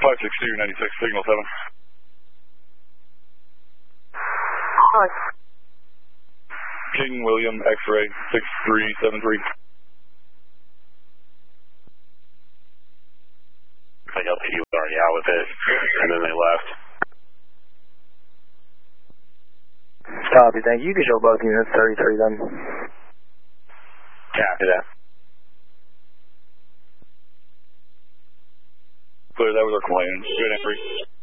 56296, signal 7. Hi. King William X-ray 6373. I got he was already out with it, and then they left. Copy, thank you. You can show both units 33 then. Copy that. Clear, that was our complaint. Good entry.